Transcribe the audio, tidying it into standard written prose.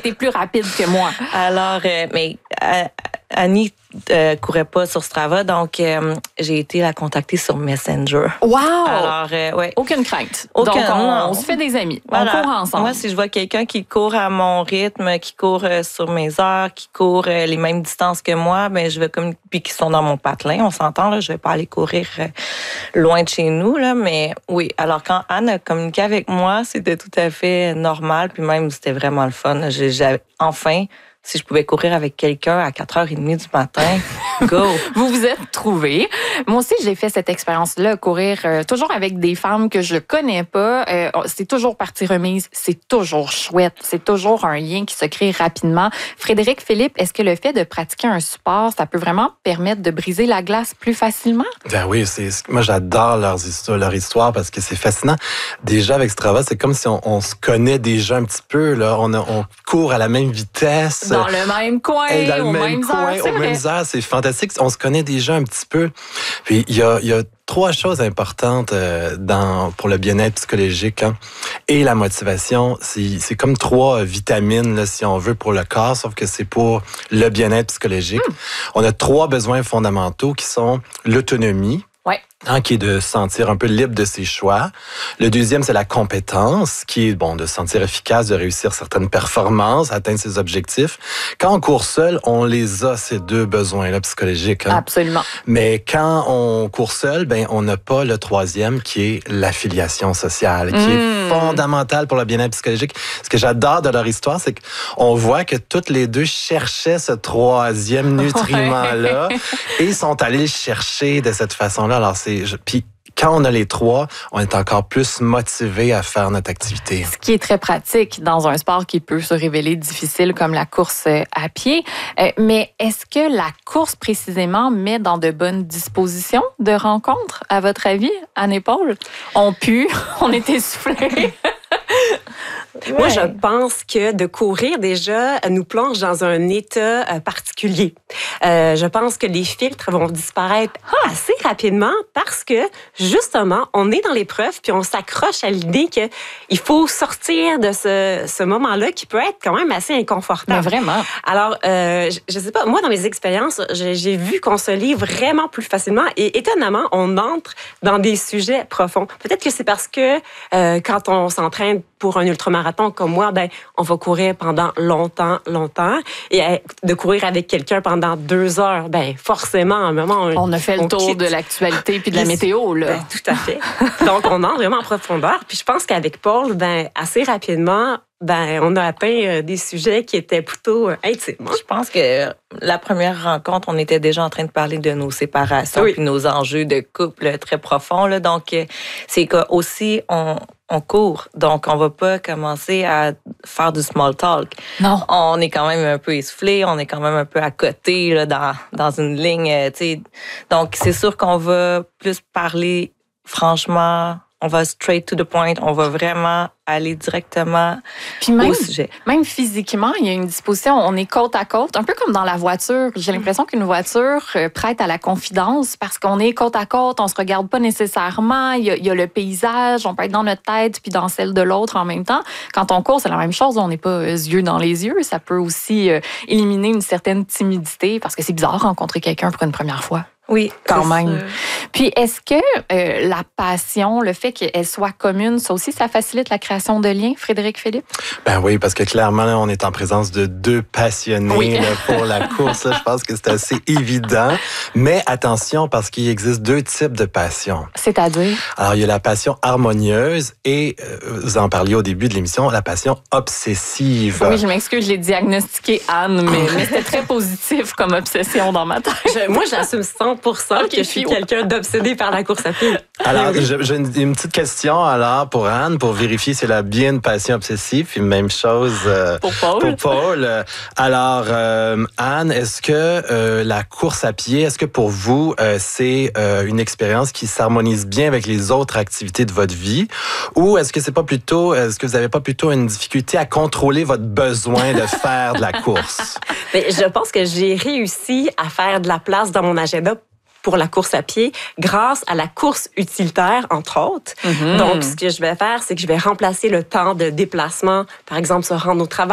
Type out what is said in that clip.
été plus rapide que moi. Alors, mais Annie courait pas sur Strava, donc j'ai été la contacter sur Messenger. Wow! Alors, ouais. Aucune crainte. Aucune, donc, non. on se fait des amis. Voilà. On court ensemble. Moi, si je vois quelqu'un qui court à mon rythme, qui court sur mes heures, qui court les mêmes distances que moi, ben je vais puis qui sont dans mon patelin, on s'entend, là, je vais pas aller courir loin de chez nous, là, mais oui. Alors, quand Anne a communiqué avec moi, c'était tout à fait normal, puis même, c'était vraiment le fun. J'avais enfin... Si je pouvais courir avec quelqu'un à 4h30 du matin, go! Vous vous êtes trouvés. Moi aussi, j'ai fait cette expérience-là, courir toujours avec des femmes que je connais pas. C'est toujours partie remise, c'est toujours chouette, c'est toujours un lien qui se crée rapidement. Frédéric Philippe, est-ce que le fait de pratiquer un sport, ça peut vraiment permettre de briser la glace plus facilement? Ben oui, moi j'adore leur histoire parce que c'est fascinant. Déjà avec Strava, c'est comme si on se connaît déjà un petit peu. Là. On court à la même vitesse. Dans le même coin, aux mêmes heures, c'est fantastique. On se connaît déjà un petit peu. Puis il y a 3 choses importantes pour le bien-être psychologique et la motivation. C'est comme 3 vitamines, là, si on veut, pour le corps, sauf que c'est pour le bien-être psychologique. On a 3 besoins fondamentaux qui sont l'autonomie, qui est de se sentir un peu libre de ses choix. Le deuxième, c'est la compétence, qui est de se sentir efficace, de réussir certaines performances, atteindre ses objectifs. Quand on court seul, on les a, ces 2 besoins-là psychologiques. Absolument. Mais quand on court seul, on n'a pas le 3e, qui est l'affiliation sociale, qui est fondamentale pour le bien-être psychologique. Ce que j'adore de leur histoire, c'est qu'on voit que toutes les 2 cherchaient ce 3e nutriment-là et sont allés le chercher de cette façon-là. Alors, puis quand on a les 3, on est encore plus motivé à faire notre activité. Ce qui est très pratique dans un sport qui peut se révéler difficile comme la course à pied. Mais est-ce que la course précisément met dans de bonnes dispositions de rencontres, à votre avis, Anne et Paul? On pue, on est essoufflés. Moi, je pense que de courir, déjà, nous plonge dans un état particulier. Je pense que les filtres vont disparaître assez rapidement parce que, justement, on est dans l'épreuve puis on s'accroche à l'idée qu'il faut sortir de ce moment-là qui peut être quand même assez inconfortable. Mais vraiment. Alors, je sais pas, moi, dans mes expériences, j'ai vu qu'on se lit vraiment plus facilement et, étonnamment, on entre dans des sujets profonds. Peut-être que c'est parce que quand on s'entraîne pour un ultramarathon comme moi, on va courir pendant longtemps. Et de courir avec quelqu'un pendant 2 heures, forcément, à un moment... On a fait le tour de l'actualité puis de la météo, là. Tout à fait. Donc, on entre vraiment en profondeur. Puis je pense qu'avec Paul, assez rapidement, on a atteint des sujets qui étaient plutôt intimes. Je pense que la première rencontre, on était déjà en train de parler de nos séparations puis nos enjeux de couple très profonds. Là. Donc, c'est qu'aussi, on court. Donc, on va pas commencer à faire du small talk. Non. On est quand même un peu essoufflé, on est quand même un peu à côté là, dans une ligne. Donc, c'est sûr qu'on va plus parler franchement. On va straight to the point. On va vraiment aller directement au sujet. Même physiquement, il y a une disposition. On est côte à côte, un peu comme dans la voiture. J'ai l'impression qu'une voiture prête à la confidence parce qu'on est côte à côte, on se regarde pas nécessairement. Il y a le paysage, on peut être dans notre tête puis dans celle de l'autre en même temps. Quand on court, c'est la même chose. On n'est pas yeux dans les yeux. Ça peut aussi éliminer une certaine timidité parce que c'est bizarre rencontrer quelqu'un pour une première fois. Oui, quand même. Puis, est-ce que la passion, le fait qu'elle soit commune, ça aussi, ça facilite la création de liens, Frédéric Philippe? Oui, parce que clairement, là, on est en présence de 2 passionnés là, pour la course. Là, je pense que c'est assez évident. Mais attention, parce qu'il existe 2 types de passion. C'est-à-dire? Alors, il y a la passion harmonieuse et, vous en parliez au début de l'émission, la passion obsessive. Oui, je m'excuse, je l'ai diagnostiqué, Anne, mais c'était très positif comme obsession dans ma tête. Moi, j'assume 100% que je suis quelqu'un d'obsédé par la course à pied. Alors, j'ai une petite question alors pour Anne, pour vérifier si elle a bien une passion obsessive. Puis même chose pour Paul. Alors, Anne, est-ce que la course à pied, est-ce que pour vous, c'est une expérience qui s'harmonise bien avec les autres activités de votre vie? Ou est-ce que vous n'avez pas plutôt une difficulté à contrôler votre besoin de faire de la course? Mais je pense que j'ai réussi à faire de la place dans mon agenda pour la course à pied grâce à la course utilitaire, entre autres. Donc, ce que je vais faire, c'est que je vais remplacer le temps de déplacement, par exemple, se rendre au travail,